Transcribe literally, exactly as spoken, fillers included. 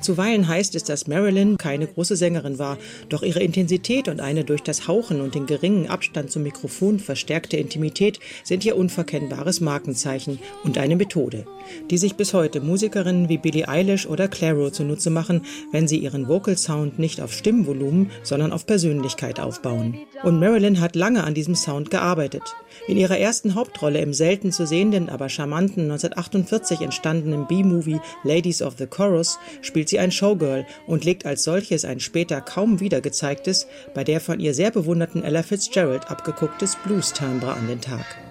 Zuweilen heißt es, dass Marilyn keine große Sängerin war, doch ihre Intensität und eine durch das Hauchen und den geringen Abstand zum Mikrofon verstärkte Intimität sind ihr unverkennbares Markenzeichen und eine Methode, die sich bis heute Musikerinnen wie Billie Eilish oder Clairo zunutze machen, wenn sie ihren Vocal Sound nicht auf Stimmvolumen, sondern auf Persönlichkeit aufbauen. Und Marilyn hat lange an diesem Sound gearbeitet. In ihrer ersten Hauptrolle im selten zu sehenden, aber charmanten neunzehnhundertachtundvierzig entstandenen B-Movie Ladies of the Chorus spielt sie ein Showgirl und legt als solches ein später kaum wieder gezeigtes, bei der von ihr sehr bewunderten Ella Fitzgerald abgegucktes Blues-Timbre an den Tag.